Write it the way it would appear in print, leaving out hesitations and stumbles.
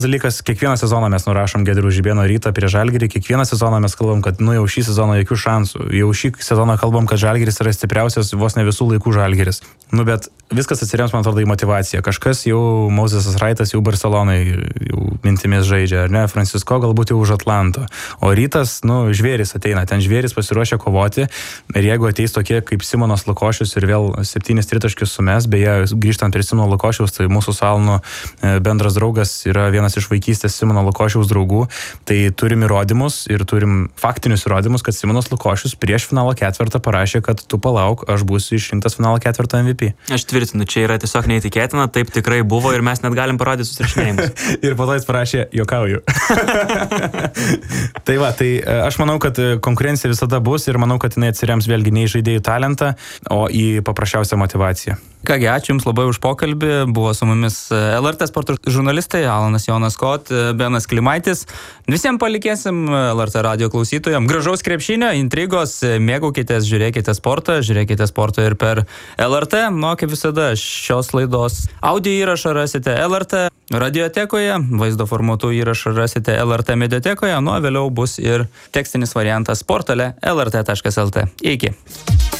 Dalykas, kiekvieną sezoną mes nurašom Giedrių Žibėno Rytą prie Žalgirį, kiekvieną sezoną mes kalbam, kad jau šį sezoną jokių šansų, jau šį sezoną kalbam, kad Žalgiris yra stipriausias vos ne visų laikų Žalgiris. Bet viskas atsirems, man atrodo, į motivaciją. Kažkas jau, Mozesas Raitas jau Barcelonai jau mintimis žaidžia, ar ne, Francisco galbūt jau už Atlanto. O Rytas, žvėris ateina, ten žvėris pasiruošia kovoti ir jeigu ateis tokie kaip Simonas Lukošius ir vėl 7 tritaškius sumes, beje, grįžtant prie Simono Lukošiaus, tai mūsų Salno bendras draugas yra vienas iš vaikystės Simono Lukošiaus draugų, tai turim įrodymus ir turim faktinius įrodymus, kad Simonas Lukošius prieš finalo ketvirtą parašė, kad tu palauk, aš būsiu išrinktas finalo ketvirto MVP. Aš tvirtinu, čia yra tiesiog neįtikėtina, taip tikrai buvo ir mes net galim parodyti susirašinėjimus. Ir po to jis parašė, juokauju. Tai aš manau, kad konkurencija visada bus ir manau, kad jinai atsirems vėlgi ne į žaidėjų talentą, o į paprasčiausią motyvaciją. Kągi, ačiū Jums labai už pokalbį. Buvo su mumis LRT sporto žurnalistai Alanas Jonas Kot, Benas Klimaitis. Visiems palikėsim LRT radio klausytojams gražaus krepšinio, intrigos, mėgaukitės, žiūrėkite sportą ir per LRT. Kaip visada, šios laidos audio įrašą rasite LRT radiotekoje, vaizdo formatu įrašą rasite LRT mediatekoje, vėliau bus ir tekstinis variantas portale lrt.lt. Iki.